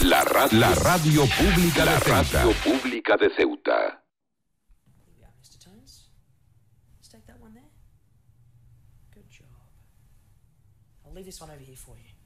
La radio pública de Ceuta. Radio Pública de Ceuta. Mr. Tones. Let's take that one there. Good job. I'll leave this one over here for you.